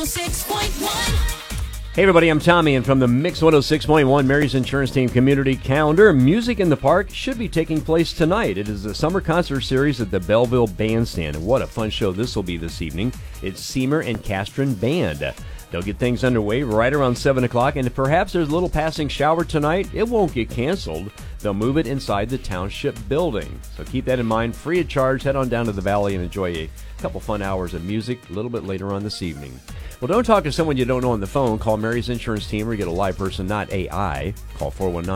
6.1. Hey everybody, I'm Tommy, and from the Mix 106.1 Mary's Insurance Team Community Calendar, Music in the Park should be taking place tonight. It is a summer concert series at the Belleville Bandstand, and what a fun show this will be this evening. It's Seymour and Castron Band. They'll get things underway right around 7 o'clock, and if perhaps there's a little passing shower tonight, it won't get canceled. They'll move it inside the township building. So keep that in mind. Free of charge. Head on down to the Valley and enjoy a couple fun hours of music a little bit later on this evening. Well, don't talk to someone you don't know on the phone. Call Mary's Insurance Team or get a live person, not AI. Call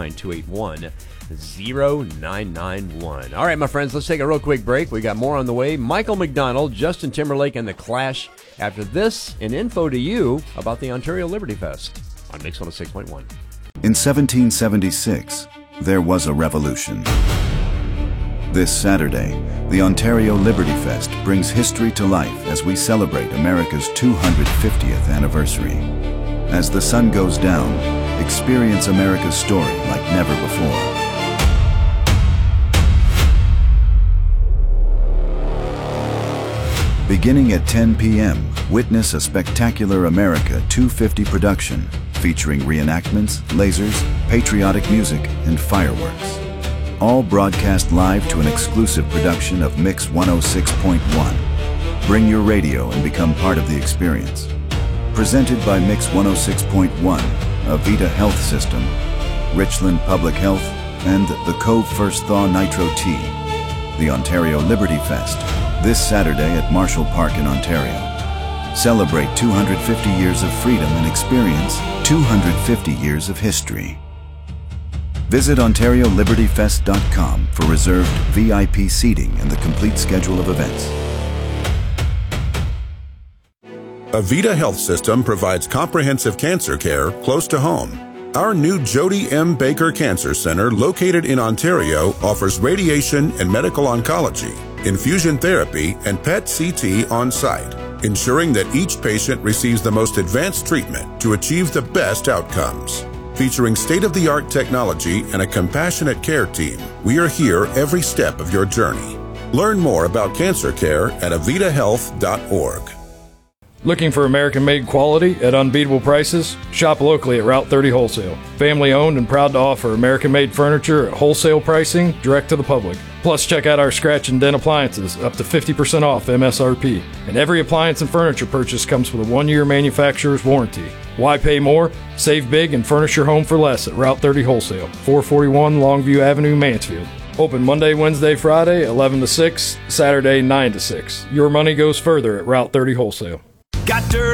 419-281-0991. All right, my friends, let's take a real quick break. We got more on the way. Michael McDonald, Justin Timberlake, and The Clash. After this, an info to you about the Ontario Liberty Fest on Mix 106.1. In 1776, there was a revolution. This Saturday, the Ontario Liberty Fest brings history to life as we celebrate America's 250th anniversary. As the sun goes down, experience America's story like never before. Beginning at 10 p.m., witness a spectacular America 250 production featuring reenactments, lasers, patriotic music, and fireworks. All broadcast live to an exclusive production of Mix 106.1. Bring your radio and become part of the experience. Presented by Mix 106.1, Avita Health System, Richland Public Health, and the Cove First Thaw Nitro Tea. The Ontario Liberty Fest, this Saturday at Marshall Park in Ontario. Celebrate 250 years of freedom and experience 250 years of history. Visit OntarioLibertyFest.com for reserved VIP seating and the complete schedule of events. Avita Health System provides comprehensive cancer care close to home. Our new Jody M. Baker Cancer Center, located in Ontario, offers radiation and medical oncology, infusion therapy, and PET CT on site, ensuring that each patient receives the most advanced treatment to achieve the best outcomes. Featuring state-of-the-art technology and a compassionate care team, we are here every step of your journey. Learn more about cancer care at avitahealth.org. Looking for American-made quality at unbeatable prices? Shop locally at Route 30 Wholesale. Family-owned and proud to offer American-made furniture at wholesale pricing direct to the public. Plus, check out our scratch and dent appliances, up to 50% off MSRP. And every appliance and furniture purchase comes with a 1-year manufacturer's warranty. Why pay more? Save big and furnish your home for less at Route 30 Wholesale, 441 Longview Avenue, Mansfield. Open Monday, Wednesday, Friday, 11 to 6, Saturday, 9 to 6. Your money goes further at Route 30 Wholesale. Got dirt